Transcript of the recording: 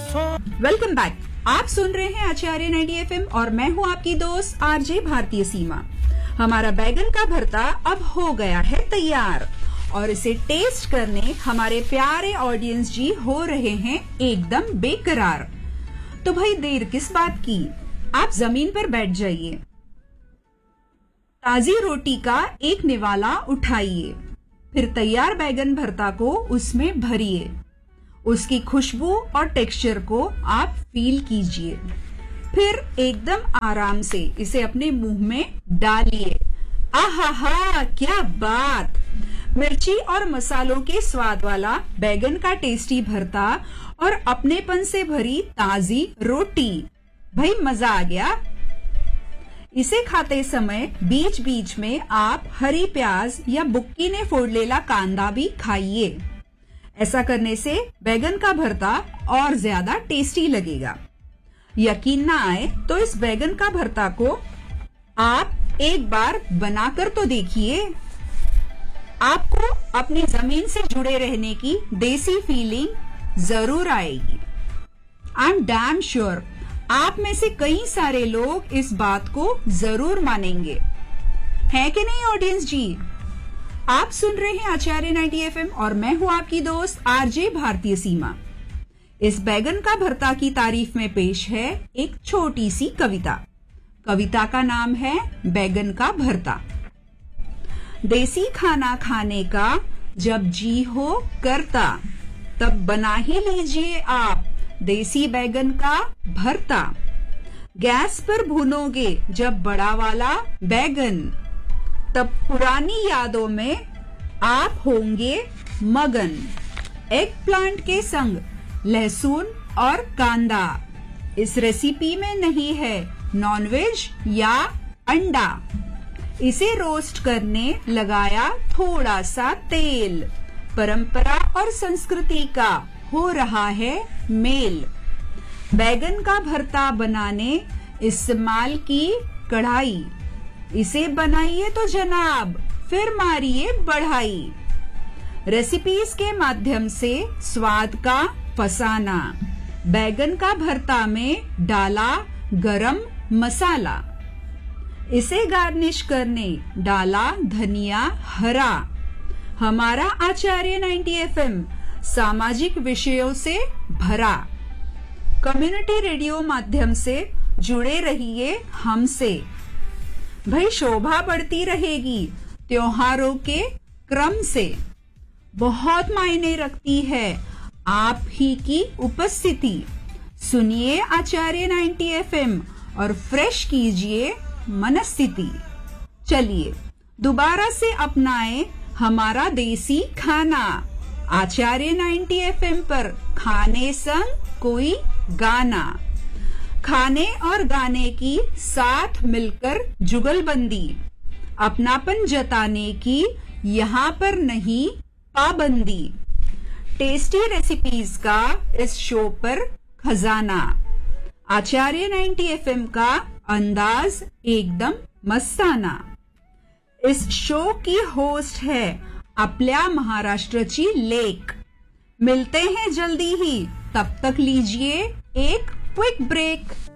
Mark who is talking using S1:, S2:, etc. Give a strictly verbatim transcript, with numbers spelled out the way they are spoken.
S1: Welcome back. आप सुन रहे हैं आचार्य नाइंटी एफ एम और मैं हूं आपकी दोस्त आरजे भारतीय सीमा। हमारा बैगन का भरता अब हो गया है तैयार और इसे टेस्ट करने हमारे प्यारे ऑडियंस जी हो रहे हैं एकदम बेकरार। तो भाई देर किस बात की, आप जमीन पर बैठ जाइए, ताजी रोटी का एक निवाला उठाइए, फिर तैयार बैगन भरता को उसमें भरिए, उसकी खुशबू और टेक्सचर को आप फील कीजिए, फिर एकदम आराम से इसे अपने मुंह में डालिए। आहा क्या बात! मिर्ची और मसालों के स्वाद वाला बैगन का टेस्टी भरता और अपनेपन से भरी ताजी रोटी, भाई मजा आ गया। इसे खाते समय बीच बीच में आप हरी प्याज या बुक्की ने फोड़लेला कांदा भी खाइए। ऐसा करने से बैगन का भरता और ज्यादा टेस्टी लगेगा। यकीन ना आए तो इस बैगन का भरता को आप एक बार बनाकर तो देखिए। आपको अपनी जमीन से जुड़े रहने की देसी फीलिंग जरूर आएगी। आई एम डैम श्योर आप में से कई सारे लोग इस बात को जरूर मानेंगे, है कि नहीं ऑडियंस जी? आप सुन रहे हैं आचार्य नाइंटी एफ एम और मैं हूं आपकी दोस्त आरजे भारतीय सीमा। इस बैगन का भरता की तारीफ में पेश है एक छोटी सी कविता। कविता का नाम है बैगन का भरता। देसी खाना खाने का जब जी हो करता, तब बना ही लीजिए आप देसी बैगन का भरता। गैस पर भूनोगे जब बड़ा वाला बैगन, तब पुरानी यादों में आप होंगे मगन। एग प्लांट के संग लहसुन और कांदा, इस रेसिपी में नहीं है नॉनवेज या अंडा। इसे रोस्ट करने लगाया थोड़ा सा तेल, परंपरा और संस्कृति का हो रहा है मेल। बैगन का भरता बनाने इस्तेमाल की कढ़ाई, इसे बनाइए तो जनाब फिर मारिए बढ़ाई। रेसिपीज के माध्यम से स्वाद का फसाना, बैगन का भरता में डाला गरम मसाला। इसे गार्निश करने डाला धनिया हरा। हमारा आचार्य नाइंटी एफ एम सामाजिक विषयों से भरा। कम्युनिटी रेडियो माध्यम से जुड़े रहिए हमसे, भाई शोभा बढ़ती रहेगी त्योहारों के क्रम से। बहुत मायने रखती है आप ही की उपस्थिति। सुनिए आचार्य नाइंटी एफ एम और फ्रेश कीजिए मनस्थिति। चलिए दोबारा से अपनाएं हमारा देसी खाना। आचार्य नाइंटी एफ एम पर खाने संग कोई गाना, खाने और गाने की साथ मिलकर जुगलबंदी। अपनापन जताने की यहाँ पर नहीं पाबंदी। टेस्टी रेसिपीज का इस शो पर खजाना। आचार्य नाइंटी एफ एम का अंदाज एकदम मस्ताना। इस शो की होस्ट है आपल्या महाराष्ट्रची लेक। मिलते हैं जल्दी ही, तब तक लीजिए एक क्विक ब्रेक।